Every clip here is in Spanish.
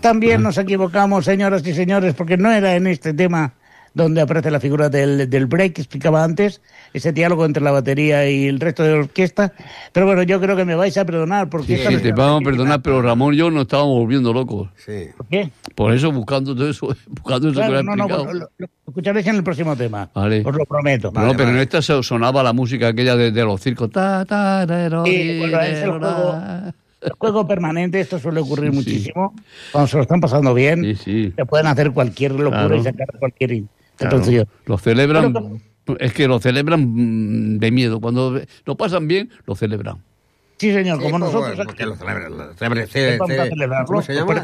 también nos equivocamos, señoras y señores, porque no era en este tema donde aparece la figura del break que explicaba antes, ese diálogo entre la batería y el resto de la orquesta. Pero bueno, yo creo que me vais a perdonar. Porque sí, te vamos a perdonar, pero Ramón y yo nos estábamos volviendo locos. Sí. ¿Por qué? Por eso, buscando todo eso, claro, que lo he explicado. Lo escucharéis en el próximo tema, vale. os lo prometo. Vale, pero en esta sonaba la música aquella de los circos. Sí, bueno, es el juego permanente, esto suele ocurrir muchísimo. Cuando se lo están pasando bien, se pueden hacer cualquier locura y sacar cualquier... Entonces lo celebran, es que lo celebran de miedo. Cuando lo pasan bien, lo celebran. Sí, señor, como nosotros. Bueno, que lo celebran. ¿Cómo se llama?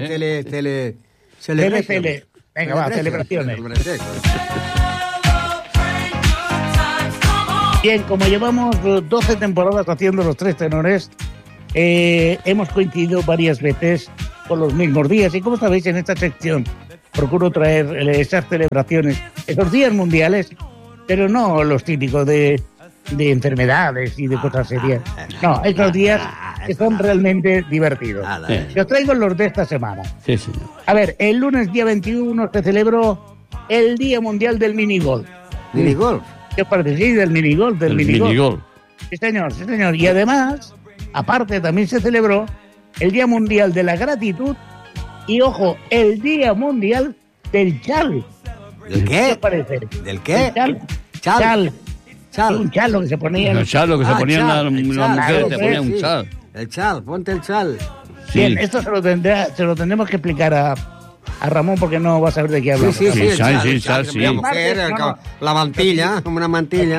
Tele. Venga, va, celebraciones. Bien, como llevamos 12 temporadas haciendo los tres tenores, hemos coincidido varias veces con los mismos días. Y como sabéis, en esta sección procuro traer esas celebraciones, esos días mundiales, pero no los típicos de enfermedades y de cosas serias. No, estos días que son realmente divertidos. Y os traigo los de esta semana. Sí, señor. A ver, el lunes día 21 se celebró el Día Mundial del Minigolf. ¿Minigolf? ¿Qué os parece? Sí, del minigolf. Minigolf. Sí, señor. Y además, aparte, también se celebró el Día Mundial de la Gratitud y, ojo, el Día Mundial del Chal. ¿Del qué? ¿Qué os parece? ¿Del qué? Chal. Un chalo que se ponía... El chalo que se ponía las mujeres, te ponían un chal. El chal, ponte el chal. Sí. Bien, esto se lo tendremos que explicar a Ramón porque no va a saber de qué hablamos. Sí. La mujer, la mantilla, como una mantilla.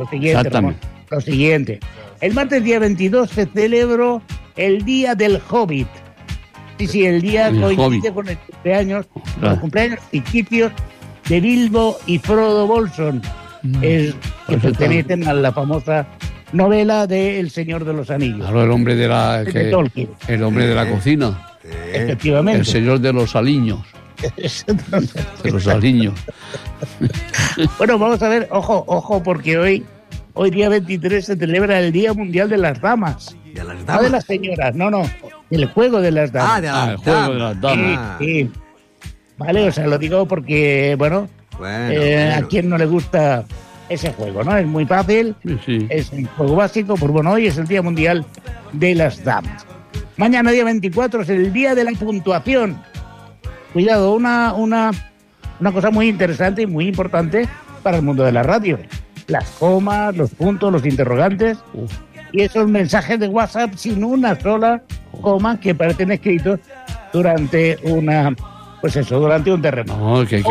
Lo siguiente. El martes día 22 se celebró el Día del Hobbit. Sí, el día coincide con el cumpleaños, los cumpleaños ficticios de Bilbo y Frodo Bolsón, que pertenecen a la famosa novela de El Señor de los Anillos. Claro, el hombre de la Tolkien. El hombre de la cocina. Efectivamente. El señor de los aliños. De los aliños. Bueno, vamos a ver, ojo, porque hoy día 23 se celebra el Día Mundial de las Damas. ¿De las damas? No de las señoras, no. El juego de las damas. El juego de las damas. Sí. Vale, o sea, lo digo porque, bueno. A quien no le gusta ese juego, ¿no? Es muy fácil, es un juego básico, pues bueno, hoy es el Día Mundial de las Damas. Mañana, día 24, es el Día de la Puntuación. Cuidado, una cosa muy interesante y muy importante para el mundo de la radio. Las comas, los puntos, los interrogantes y esos mensajes de WhatsApp sin una sola coma que parecen escritos durante durante un terremoto. No, que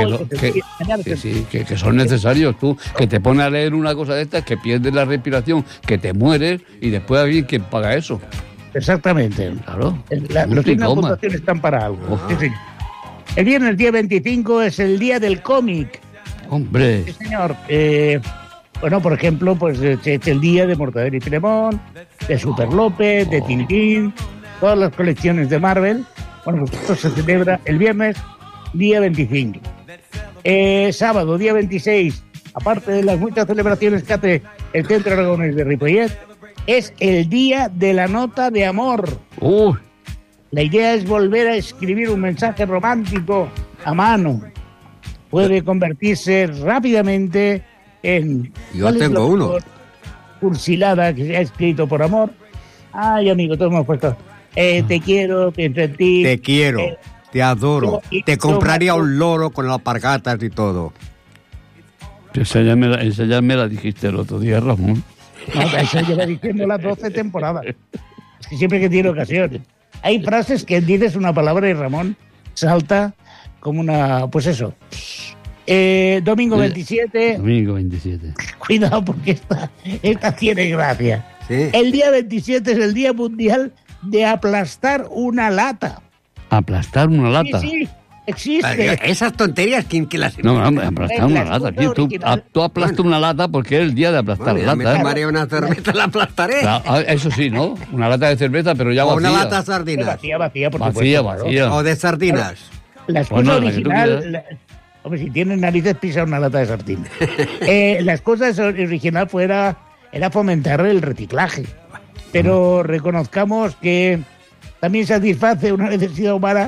son necesarios. Tú, que te pones a leer una cosa de estas, que pierdes la respiración, que te mueres y después hay quien paga eso. Exactamente. Claro. Los signos de puntuación están para algo. Sí. El viernes, día 25, es el Día del Cómic. ¡Hombre! Sí, señor. Bueno, por ejemplo, pues es el día de Mortadelo y Filemón, de Super López, de Tintín, todas las colecciones de Marvel. Bueno, pues esto se celebra el viernes, día 25. Sábado, día 26, aparte de las muchas celebraciones que hace el Centro Aragonés de Ripollet, es el Día de la Nota de Amor. La idea es volver a escribir un mensaje romántico a mano. Puede convertirse rápidamente en... Yo tengo uno. Cursilada que se ha escrito por amor. Ay, amigo, todos hemos puesto... te quiero, pienso en ti. Te quiero, te adoro. Te compraría un loro con alpargatas y todo. Esa ya me la dijiste el otro día, Ramón. No, eso lleva diciendo las 12 temporadas. Es que siempre que tiene ocasión. Hay frases que dices una palabra y Ramón salta como una... Pues eso. Domingo 27. Domingo 27. Cuidado porque esta tiene gracia. ¿Sí? El día 27 es el Día Mundial de aplastar una lata. ¿Aplastar una lata? Sí, existe. Esas tonterías, ¿quién que las... No, aplastar una lata. Tú aplastas una lata porque es el día de aplastar lata. Me tomaré una cerveza, la aplastaré. Claro, eso sí, ¿no? Una lata de cerveza, pero ya vacía. O una lata de sardinas. Vacía, por supuesto. Vacía. O de sardinas. La excusa original... Hombre, si tienes narices, pisa una lata de sardinas. La excusa original era fomentar el reciclaje. Pero reconozcamos que también satisface una necesidad humana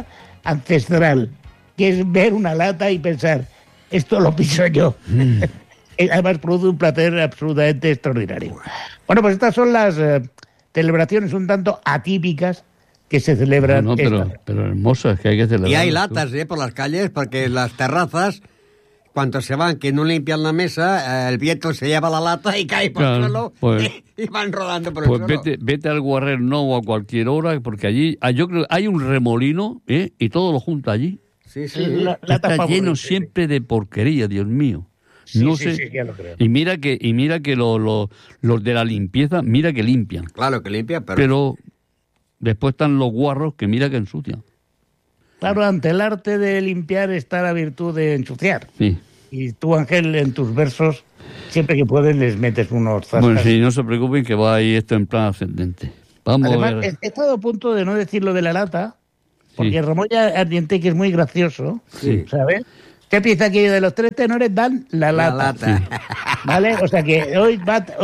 ancestral, que es ver una lata y pensar, esto lo piso yo. Además produce un placer absolutamente extraordinario. Bueno, pues estas son las celebraciones un tanto atípicas que se celebran. No, pero hermosas, que hay que celebrar. Y hay latas por las calles, porque las terrazas, cuando se van, que no limpian la mesa, el viento se lleva la lata y cae por el suelo, pues, y van rodando por el suelo. Pues vete al Guarrer Novo a cualquier hora, porque allí yo creo hay un remolino, y todo lo junta allí. Sí. Está lleno siempre de porquería, Dios mío. No sé. Sí, ya lo creo. Y mira que los de la limpieza, mira que limpian. Claro que limpian, pero después están los guarros que mira que ensucian. Claro, ante el arte de limpiar está la virtud de ensuciar. Sí. Y tú, Ángel, en tus versos, siempre que puedes, les metes unos zascas. Bueno, sí, no se preocupen que va ahí esto en plan ascendente. Vamos Además, a ver. he estado a punto de no decir lo de la lata, porque Ramón Ardiente, que es muy gracioso, ¿sabes? ¿Qué piensa que de los 3 tenores dan la lata? ¿Vale? O sea que hoy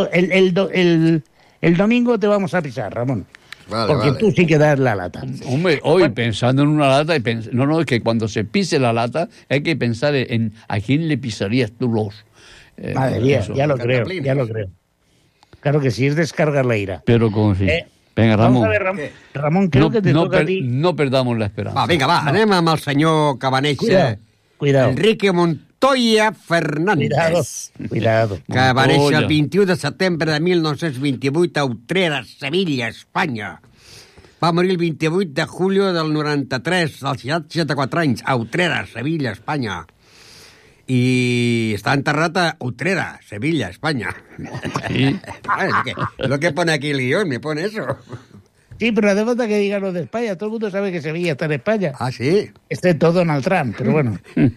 el domingo te vamos a pisar, Ramón. Porque tú sí que das la lata. Hombre, hoy pensando en una lata, es que cuando se pise la lata hay que pensar en a quién le pisarías tú los... Madre mía, ya lo creo. Claro que sí, es descargar la ira. Pero como si... Venga, Ramón. Vamos a ver, Ramón, creo que te toca a ti. No perdamos la esperanza. Vinga, anem amb el senyor que va néixer... Cuidado. Enrique Montoya Fernández. Cuidado. Que va néixer el 21 de setembre de 1928 a Utrera, Sevilla, Espanya. Va morir el 28 de julio del 93, als 64 anys, a Utrera, Sevilla, Espanya. Y está enterrat a Utrera, Sevilla, España. Sí. Lo que pone aquí el guión, me pone eso. Sí, pero hace falta que digan lo de España. Todo el mundo sabe que Sevilla está en España. Ah, sí. Esté todo Donald Trump, pero bueno.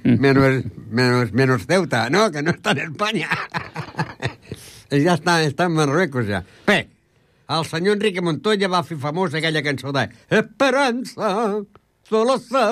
menos Ceuta, ¿no? Que no está en España. Ja està en Marruecos, ja. Bé, el senyor Enrique Montoya va fer famós aquella cançó de Esperanza, solo